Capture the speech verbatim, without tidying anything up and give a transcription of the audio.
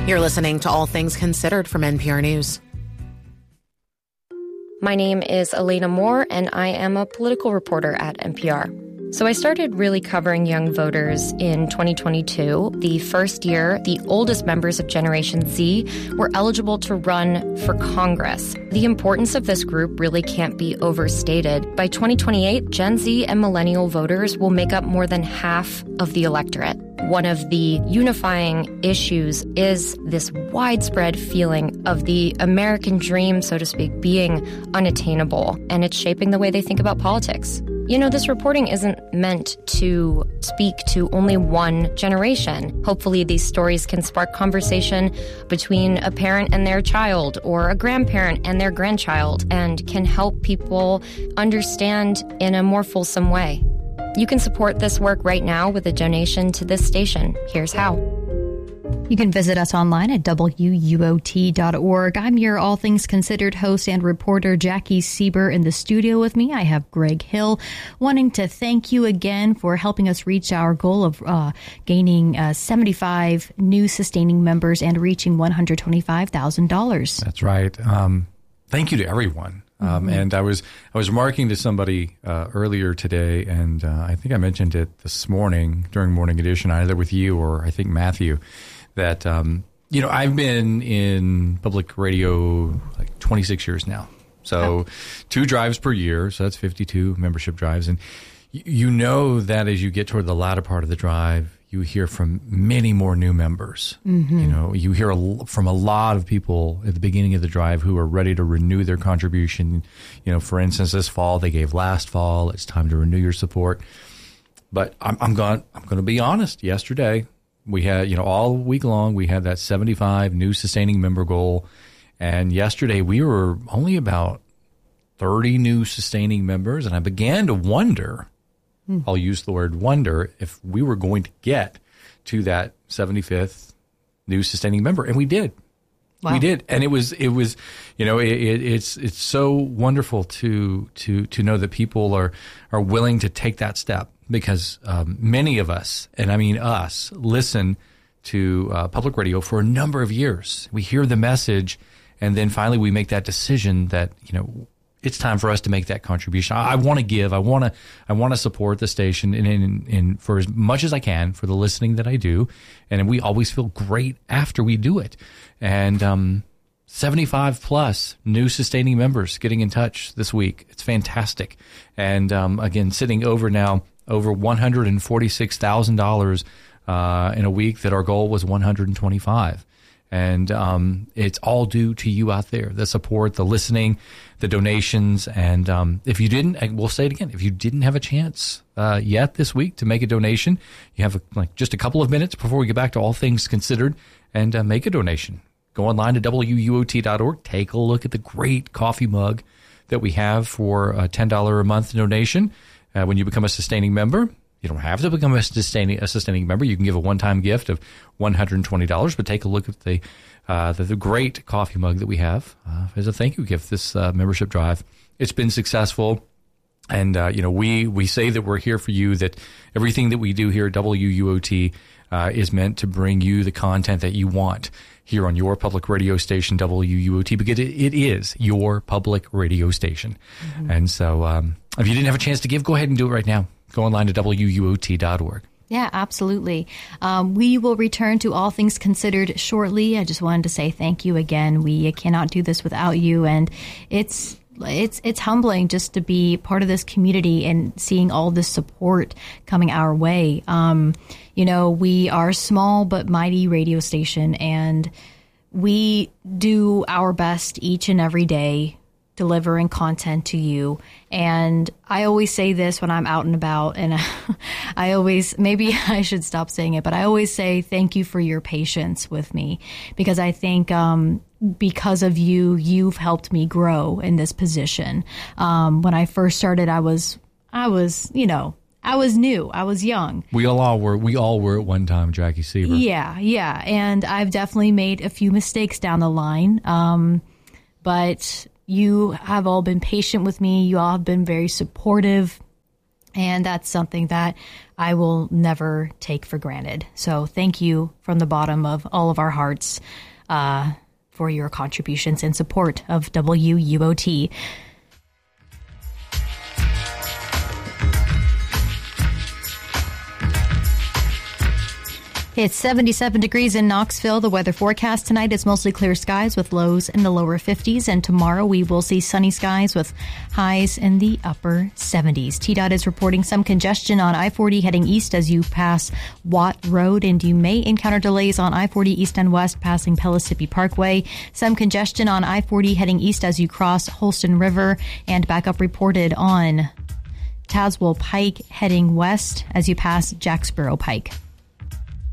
You're listening to All Things Considered from N P R News. My name is Elena Moore, and I am a political reporter at N P R. So I started really covering young voters in twenty twenty-two, the first year the oldest members of Generation Z were eligible to run for Congress. The importance of this group really can't be overstated. By twenty twenty-eight, Gen Z and millennial voters will make up more than half of the electorate. One of the unifying issues is this widespread feeling of the American dream, so to speak, being unattainable, and it's shaping the way they think about politics. You know, this reporting isn't meant to speak to only one generation. Hopefully, these stories can spark conversation between a parent and their child or a grandparent and their grandchild and can help people understand in a more fulsome way. You can support this work right now with a donation to this station. Here's how. You can visit us online at W U O T dot org. I'm your All Things Considered host and reporter, Jackie Sieber. In the studio with me, I have Greg Hill, wanting to thank you again for helping us reach our goal of uh, gaining uh, seventy-five new sustaining members and reaching one hundred twenty-five thousand dollars. That's right. Um, thank you to everyone. Um, and I was I was remarking to somebody uh, earlier today, and uh, I think I mentioned it this morning during Morning Edition, either with you or I think Matthew, that, um, you know, I've been in public radio like twenty-six years now. So oh. two drives per year, so that's fifty-two membership drives. And y- you know that as you get toward the latter part of the drive, you hear from many more new members. Mm-hmm. You know, you hear a, from a lot of people at the beginning of the drive who are ready to renew their contribution. You know, for instance, this fall, they gave last fall. It's time to renew your support. But I'm, I'm going I'm going to be honest. Yesterday, we had, you know, all week long, we had that seventy-five new sustaining member goal. And yesterday, we were only about thirty new sustaining members. And I began to wonder, hmm. I'll use the word wonder, if we were going to get to that seventy-fifth new sustaining member. And we did. Wow. We did. And it was, it was, you know, it, it, it's, it's so wonderful to, to, to know that people are, are willing to take that step. Because um, many of us, and I mean us, listen to uh, public radio for a number of years. We hear the message, and then finally we make that decision that, you know, it's time for us to make that contribution. I, I want to give. I want to. I want to support the station, in, in, in for as much as I can for the listening that I do, and we always feel great after we do it. And um, seventy-five plus new sustaining members getting in touch this week. It's fantastic. And um, again, sitting over now. Over one hundred forty-six thousand dollars uh, in a week that our goal was one hundred twenty-five. And um, it's all due to you out there, the support, the listening, the donations. And um, if you didn't, we'll say it again, if you didn't have a chance uh, yet this week to make a donation, you have a, like just a couple of minutes before we get back to All Things Considered and uh, make a donation. Go online to W U O T dot org. Take a look at the great coffee mug that we have for a ten dollars a month donation. Uh, when you become a sustaining member, you don't have to become a sustaining a sustaining member. You can give a one-time gift of one hundred twenty dollars, but take a look at the uh, the, the great coffee mug that we have uh, as a thank you gift. This uh, membership drive, it's been successful, and uh, you know we we say that we're here for you. That everything that we do here at W U O T uh, is meant to bring you the content that you want here on your public radio station, W U O T, because it, it is your public radio station. Mm-hmm. And so um, if you didn't have a chance to give, go ahead and do it right now. Go online to W U O T dot org. Yeah, absolutely. Um, we will return to All Things Considered shortly. I just wanted to say thank you again. We cannot do this without you. And it's It's it's humbling just to be part of this community and seeing all this support coming our way. Um, you know, we are a small but mighty radio station, and we do our best each and every day delivering content to you. And I always say this when I'm out and about, and I always, maybe I should stop saying it, but I always say thank you for your patience with me, because I think um, because of you, you've helped me grow in this position. Um, when I first started, I was, I was, you know, I was new. I was young. We all were. We all were at one time, Jackie Sieber. Yeah, yeah. And I've definitely made a few mistakes down the line. Um, but you have all been patient with me. You all have been very supportive. And that's something that I will never take for granted. So thank you from the bottom of all of our hearts uh, for your contributions and support of W U O T. It's seventy-seven degrees in Knoxville. The weather forecast tonight is mostly clear skies with lows in the lower fifties. And tomorrow we will see sunny skies with highs in the upper seventies. T DOT is reporting some congestion on I forty heading east as you pass Watt Road. And you may encounter delays on I forty east and west passing Pellissippi Parkway. Some congestion on I forty heading east as you cross Holston River. And backup reported on Tazewell Pike heading west as you pass Jacksboro Pike.